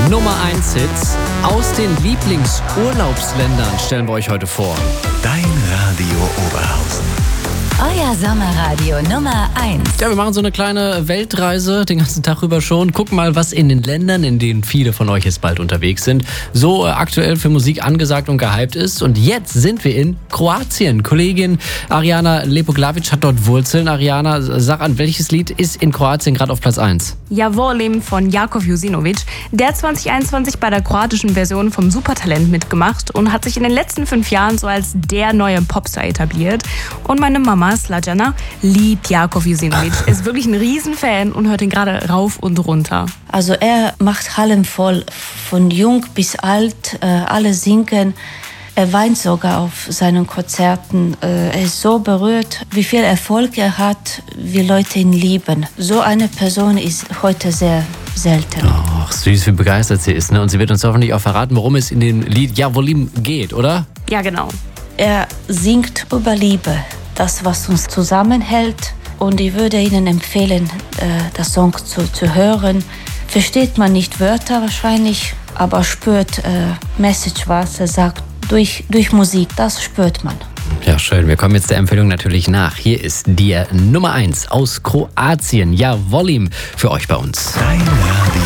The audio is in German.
Nummer 1 Hits aus den Lieblingsurlaubsländern stellen wir euch heute vor. Dein Radio Oberhausen. Euer Sommerradio Nummer 1. Ja, wir machen so eine kleine Weltreise den ganzen Tag rüber schon. Gucken mal, was in den Ländern, in denen viele von euch jetzt bald unterwegs sind, so aktuell für Musik angesagt und gehypt ist. Und jetzt sind wir in Kroatien. Kollegin Ariana Lepoglavic hat dort Wurzeln. Ariana, sag an, welches Lied ist in Kroatien gerade auf Platz 1? Ja, Volim von Jakov Jusinovic. Der hat 2021 bei der kroatischen Version vom Supertalent mitgemacht und hat sich in den letzten 5 Jahren so als der neue Popstar etabliert. Und meine Mama, Slađana, liebt Jakov Jusinovic, ist wirklich ein Riesenfan und hört ihn gerade rauf und runter. Also er macht Hallen voll, von jung bis alt, alle singen. Er weint sogar auf seinen Konzerten. Er ist so berührt, wie viel Erfolg er hat, wie Leute ihn lieben. So eine Person ist heute sehr selten. Ach, süß, wie begeistert sie ist, ne? Und sie wird uns hoffentlich auch verraten, worum es in dem Lied Ja Volim geht, oder? Ja, genau. Er singt über Liebe, das, was uns zusammenhält. Und ich würde Ihnen empfehlen, das Song zu hören. Versteht man nicht Wörter wahrscheinlich, aber spürt Message, was er sagt. Durch Musik, das spürt man. Ja, schön. Wir kommen jetzt der Empfehlung natürlich nach. Hier ist die Nummer 1 aus Kroatien. Ja, Volim für euch bei uns. Dein Radio